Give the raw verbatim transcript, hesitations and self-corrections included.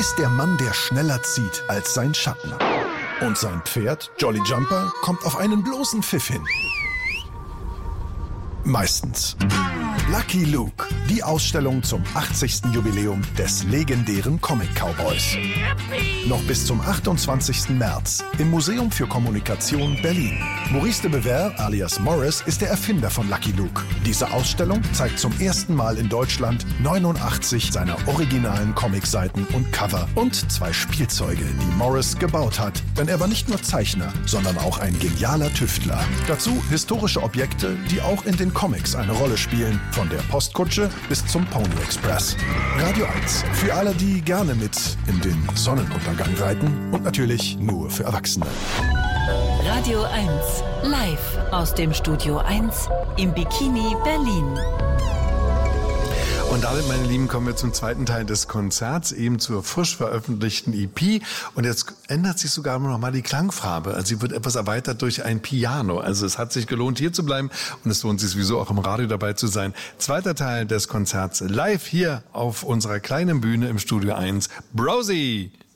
ist der Mann, der schneller zieht als sein Schatten. Und sein Pferd, Jolly Jumper, kommt auf einen bloßen Pfiff hin. Meistens. Lucky Luke, die Ausstellung zum achtzigsten Jubiläum des legendären Comic-Cowboys. Noch bis zum achtundzwanzigsten März im Museum für Kommunikation Berlin. Maurice de Bever alias Morris ist der Erfinder von Lucky Luke. Diese Ausstellung zeigt zum ersten Mal in Deutschland neunundachtzig seiner originalen Comicseiten und Cover und zwei Spielzeuge, die Morris gebaut hat. Denn er war nicht nur Zeichner, sondern auch ein genialer Tüftler. Dazu historische Objekte, die auch in den Comics eine Rolle spielen, von der Postkutsche bis zum Pony Express. Radio eins, für alle, die gerne mit in den Sonnenuntergang reiten und natürlich nur für Erwachsene. Radio eins, live aus dem Studio eins im Bikini Berlin. Und damit, meine Lieben, kommen wir zum zweiten Teil des Konzerts, eben zur frisch veröffentlichten E P. Und jetzt ändert sich sogar noch mal die Klangfarbe. Also sie wird etwas erweitert durch ein Piano. Also es hat sich gelohnt, hier zu bleiben. Und es lohnt sich sowieso auch im Radio dabei zu sein. Zweiter Teil des Konzerts live hier auf unserer kleinen Bühne im Studio eins. Brosy!